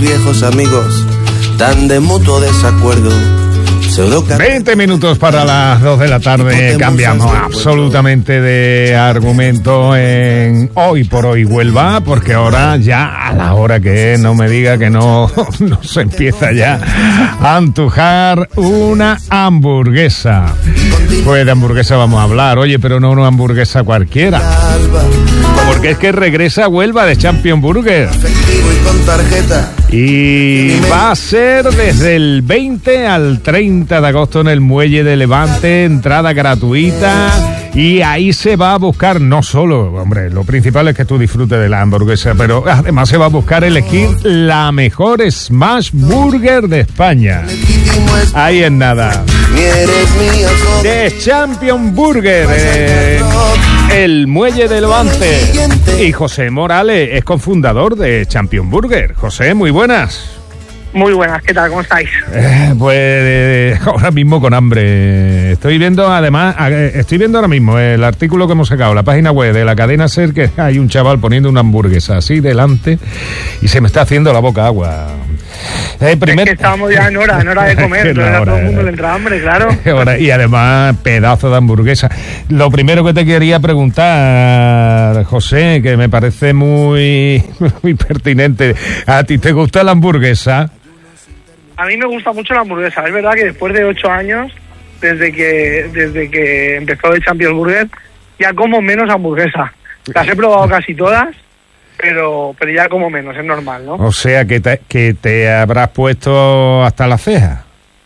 viejos amigos, tan de mutuo desacuerdo. 20 minutos para las 2 de la tarde. Cambiamos absolutamente de argumento en Hoy por Hoy Huelva, porque ahora ya a la hora que es, no me diga que no se empieza ya a antojar una hamburguesa. Pues de hamburguesa vamos a hablar, oye, pero no una hamburguesa cualquiera, porque es que regresa a Huelva de Champion Burger. Y va a ser desde el 20 al 30 de agosto en el Muelle de Levante, entrada gratuita, y ahí se va a buscar no solo, hombre, lo principal es que tú disfrutes de la hamburguesa, pero además se va a buscar elegir la mejor Smash Burger de España. Ahí en nada. De Champion Burger, el Muelle de Levante. Y José Morales es cofundador de Champion Burger. José, muy buenas. Muy buenas, ¿qué tal? ¿Cómo estáis? Pues ahora mismo con hambre. Estoy viendo ahora mismo el artículo que hemos sacado, la página web de la cadena SER, que hay un chaval poniendo una hamburguesa así delante y se me está haciendo la boca agua. Es que estábamos ya en hora de comer, entonces a todo el mundo le entra hambre, claro. Y además, pedazo de hamburguesa. Lo primero que te quería preguntar, José, que me parece muy pertinente, ¿a ti te gusta la hamburguesa? A mí me gusta mucho la hamburguesa. Es verdad que después de 8 años, desde que empezó el Champions Burger, ya como menos hamburguesa. Las he probado casi todas, pero ya como menos, es normal, ¿no? O sea, que te habrás puesto hasta la ceja.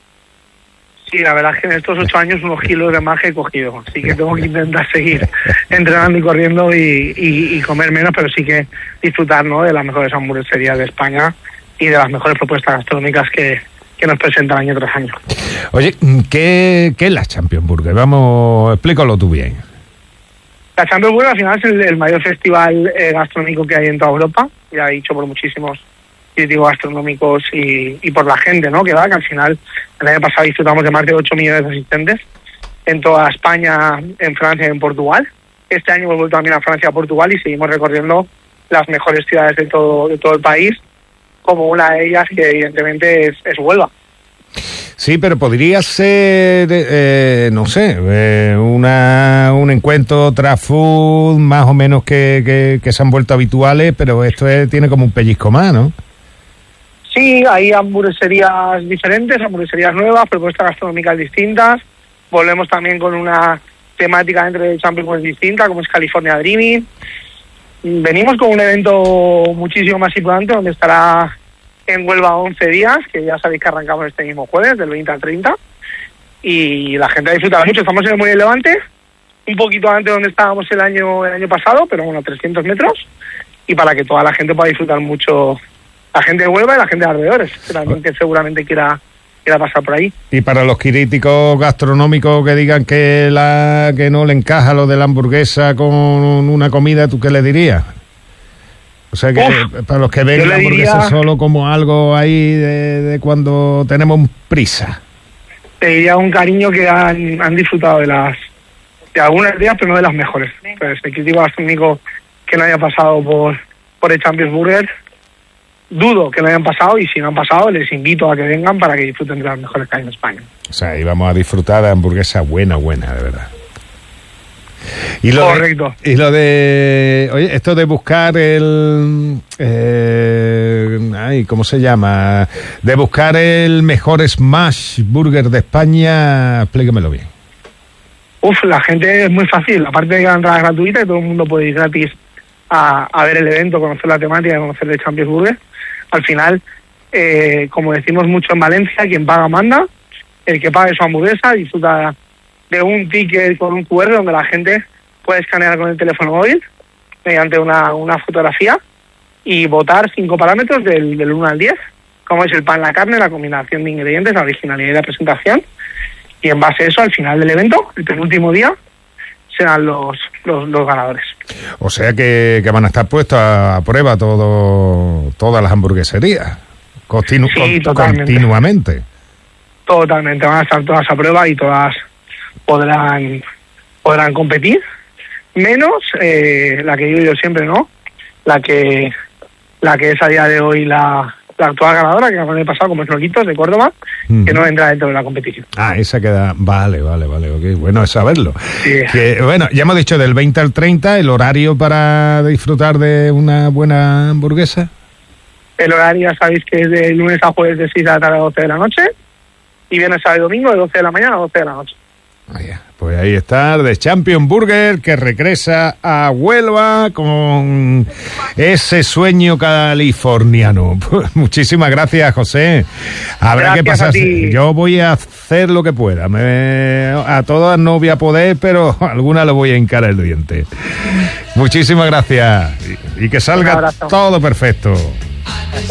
Sí, la verdad es que en estos 8 años unos kilos de más que he cogido. Así que tengo que intentar seguir entrenando y corriendo y comer menos, pero sí que disfrutar, ¿no?, de las mejores hamburgueserías de España y de las mejores propuestas gastronómicas que nos presentan año tras año. Oye, ¿qué es la Champions Burger? Vamos, explícalo tú bien. La Champions Burger al final es el mayor festival gastronómico que hay en toda Europa, ya he dicho por muchísimos críticos gastronómicos y por la gente, ¿no?, que va, que al final el año pasado disfrutamos de más de 8 millones de asistentes en toda España, en Francia y en Portugal. Este año hemos vuelto también a Francia y a Portugal y seguimos recorriendo las mejores ciudades de todo el país, como una de ellas que evidentemente es Huelva. Sí, pero podría ser, no sé, un encuentro tras food más o menos que se han vuelto habituales, pero esto tiene como un pellizco más, ¿no? Sí, hay hamburgueserías diferentes, hamburgueserías nuevas, propuestas gastronómicas distintas. Volvemos también con una temática dentro del Champions distinta, como es California Dreaming. Venimos con un evento muchísimo más importante, donde estará en Huelva 11 días, que ya sabéis que arrancamos este mismo jueves, del 20 al 30, y la gente ha disfrutado mucho. Estamos en el Muelle de Levante, un poquito antes de donde estábamos el año pasado, pero bueno, 300 metros, y para que toda la gente pueda disfrutar mucho, la gente de Huelva y la gente de alrededores, que también que seguramente quiera pasar por ahí. Y para los críticos gastronómicos que digan que no le encaja lo de la hamburguesa con una comida, ¿tú qué le dirías? O sea, que para los que ven la hamburguesa solo como algo ahí de cuando tenemos prisa. Te diría un cariño que han disfrutado de algunas días, pero no de las mejores. Pues el crítico gastronómico que no haya pasado por el Champions Burger, dudo que lo hayan pasado, y si no han pasado, les invito a que vengan para que disfruten de las mejores que hay en España. O sea, y vamos a disfrutar de hamburguesa buena, de verdad. Correcto. Oye, esto de buscar ¿cómo se llama? De buscar el mejor Smash Burger de España, explíquemelo bien. La gente es muy fácil, aparte de que la entrada es gratuita y todo el mundo puede ir gratis a ver el evento, conocer la temática, conocer el Champions Burger. Al final, como decimos mucho en Valencia, quien paga manda. El que pague su hamburguesa disfruta de un ticket con un QR donde la gente puede escanear con el teléfono móvil mediante una fotografía y votar 5 parámetros del 1 al 10, como es el pan, la carne, la combinación de ingredientes, la originalidad y la presentación, y en base a eso, al final del evento, el penúltimo día, serán los ganadores. O sea que van a estar puestos a prueba todas las hamburgueserías, continuamente. Totalmente, van a estar todas a prueba y todas podrán competir, menos la que digo yo siempre, ¿no? La que es a día de hoy la la actual ganadora, que ganó el año pasado, como es Lolitos, de Córdoba, que no entra dentro de la competición. Esa queda... Vale, ok. Bueno, es saberlo. Sí. Bueno, ya hemos dicho del 20 al 30, el horario para disfrutar de una buena hamburguesa. El horario ya sabéis que es de lunes a jueves de 6 de la tarde a 12 de la noche, y viernes, sábado y domingo de 12 de la mañana a 12 de la noche. Pues ahí está, The Champion Burger, que regresa a Huelva con ese sueño californiano. Pues muchísimas gracias, José. Habrá que pasar. Yo voy a hacer lo que pueda. A todas no voy a poder, pero a algunas le voy a hincar el diente. Muchísimas gracias. Y que salga todo perfecto. Gracias.